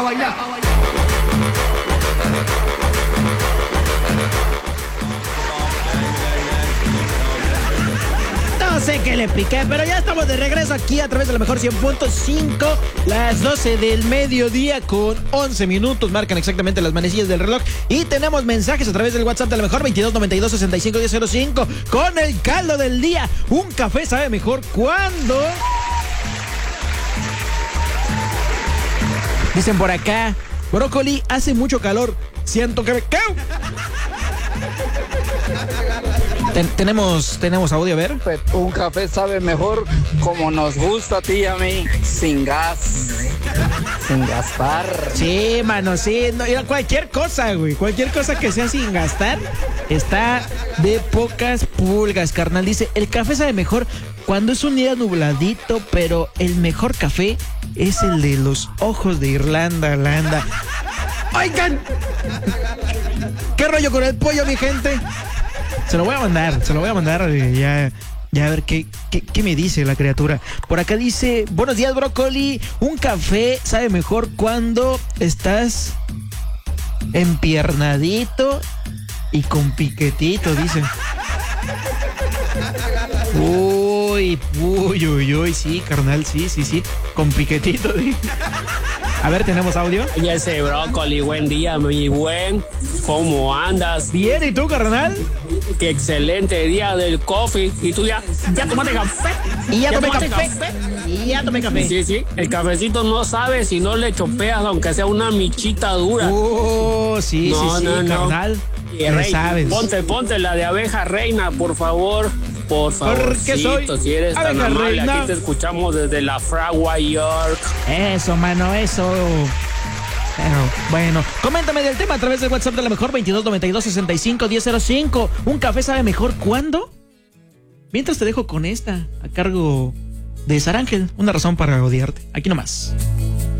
a bailar. No sé qué le piqué, pero ya estamos de regreso aquí a través de la mejor 100.5, las 12 del mediodía con 11 minutos, marcan exactamente las manecillas del reloj, y tenemos mensajes a través del WhatsApp de la mejor 2292-651005 con el caldo del día. Un café sabe mejor cuando... Dicen por acá, brócoli, hace mucho calor, siento que me... Tenemos audio, a ver. Un café sabe mejor como nos gusta a ti y a mí, sin gas, sin gastar. Sí, mano, sí. No, cualquier cosa, güey. Cualquier cosa que sea sin gastar está de pocas pulgas, carnal. Dice, el café sabe mejor cuando es un día nubladito, pero el mejor café es el de los ojos de Irlanda, Landa. ¡Oigan! ¿Qué rollo con el pollo, mi gente? Se lo voy a mandar, ya a ver qué me dice la criatura. Por acá dice, buenos días, brócoli, un café sabe mejor cuando estás empiernadito y con piquetito, dice. Uy, sí, carnal, sí, con piquetito, dice. A ver, ¿tenemos audio? Ya ese brócoli, buen día, mi buen. ¿Cómo andas? Bien, ¿y tú, carnal? Qué excelente día del coffee. ¿Y tú ya tomaste café? Y ya tomé café. Sí. El cafecito no sabe si no le chopeas, aunque sea una michita dura. Sí, carnal. Rey, sabes. Ponte la de abeja reina, por favor. Por favorcito, si eres tan amable, reina. Aquí te escuchamos desde la Fragua, York. Eso, mano, eso. Bueno, coméntame del tema a través del WhatsApp de la mejor 2292-651005. ¿Un café sabe mejor cuándo? Mientras te dejo con esta, a cargo de Sarángel, una razón para odiarte. Aquí nomás.